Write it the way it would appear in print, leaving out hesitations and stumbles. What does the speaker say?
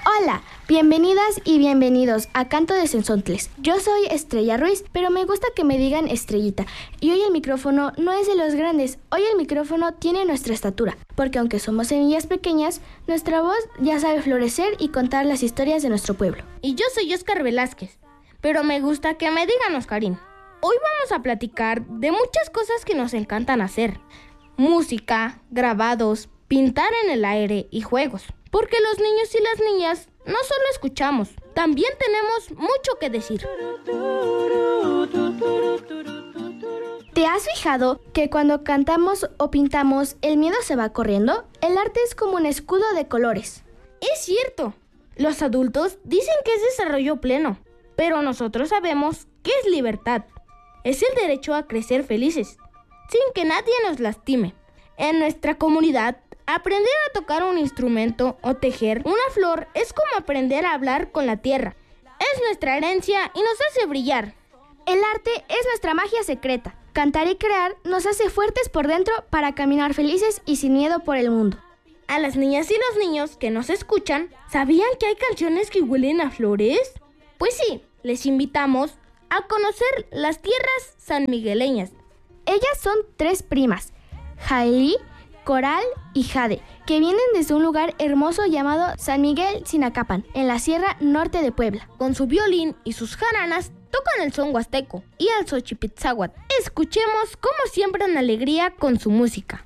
Hola, bienvenidas y bienvenidos a Canto de Sensontles. Yo soy Estrella Ruiz, pero me gusta que me digan Estrellita. Y hoy el micrófono no es de los grandes, hoy el micrófono tiene nuestra estatura, porque aunque somos semillas pequeñas, nuestra voz ya sabe florecer y contar las historias de nuestro pueblo. Y yo soy Oscar Velázquez, pero me gusta que me digan Oscarín. Hoy vamos a platicar de muchas cosas que nos encantan hacer. Música, grabados, pintar en el aire y juegos. Porque los niños y las niñas no solo escuchamos, también tenemos mucho que decir. ¿Te has fijado que cuando cantamos o pintamos el miedo se va corriendo? El arte es como un escudo de colores. Es cierto, los adultos dicen que es desarrollo pleno, pero nosotros sabemos que es libertad. Es el derecho a crecer felices, sin que nadie nos lastime. En nuestra comunidad, aprender a tocar un instrumento o tejer una flor es como aprender a hablar con la tierra. Es nuestra herencia y nos hace brillar. El arte es nuestra magia secreta. Cantar y crear nos hace fuertes por dentro para caminar felices y sin miedo por el mundo. A las niñas y los niños que nos escuchan, ¿sabían que hay canciones que huelen a flores? Pues sí, les invitamos a conocer las tierras sanmigueleñas. Ellas son 3 primas, Jaelí, Coral y Jade, que vienen desde un lugar hermoso llamado San Miguel Sinacapan, en la Sierra Norte de Puebla. Con su violín y sus jaranas tocan el son huasteco y el xochipitzáhuatl. Escuchemos cómo siembran alegría con su música.